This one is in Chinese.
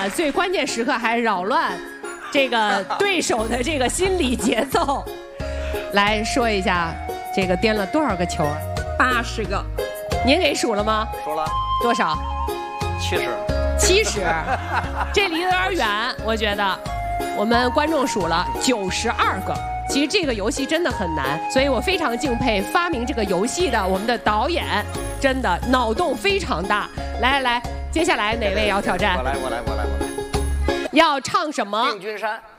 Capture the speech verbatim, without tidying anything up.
了，最关键时刻还扰乱这个对手的这个心理节奏。来说一下，这个颠了多少个球？ 八十个。 您给数了吗？ 数了。 多少？ 七十。 七十，这离得有点远，我觉得。我们观众数了九十二个。其实这个游戏真的很难，所以我非常敬佩发明这个游戏的我们的导演，真的脑洞非常大。来来来，接下来哪位要挑战？ 我来，我来，我来，我来。 要唱什么？ 定军山。